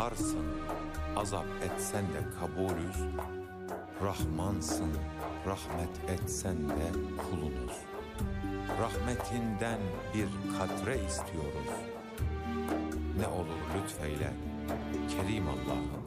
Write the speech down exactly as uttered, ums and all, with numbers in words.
kaharsın, azap etsen de kabulüz. Rahmansın, rahmet etsen de kulunuz. Rahmetinden bir katre istiyoruz. Ne olur lütfeyle, Kerim Allah'ım.